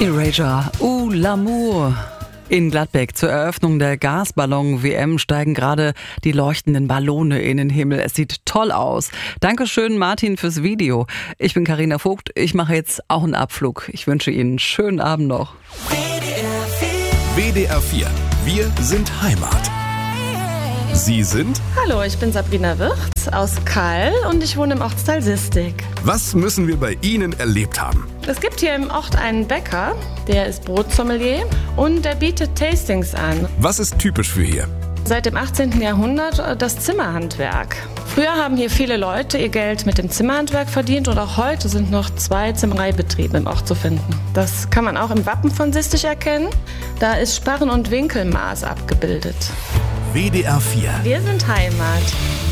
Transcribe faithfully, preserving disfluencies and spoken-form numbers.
Erasure, ou l'amour. In Gladbeck zur Eröffnung der Gasballon-W M steigen gerade die leuchtenden Ballone in den Himmel. Es sieht toll aus. Dankeschön, Martin, fürs Video. Ich bin Carina Vogt. Ich mache jetzt auch einen Abflug. Ich wünsche Ihnen einen schönen Abend noch. W D R vier. Wir sind Heimat. Sie sind? Hallo, ich bin Sabrina Wirth aus Kall und ich wohne im Ortsteil Sistig. Was müssen wir bei Ihnen erlebt haben? Es gibt hier im Ort einen Bäcker, der ist Brotsommelier und der bietet Tastings an. Was ist typisch für hier? Seit dem achtzehnten Jahrhundert das Zimmerhandwerk. Früher haben hier viele Leute ihr Geld mit dem Zimmerhandwerk verdient und auch heute sind noch zwei Zimmereibetriebe im Ort zu finden. Das kann man auch im Wappen von Sistig erkennen. Da ist Sparren- und Winkelmaß abgebildet. W D R vier. Wir sind Heimat.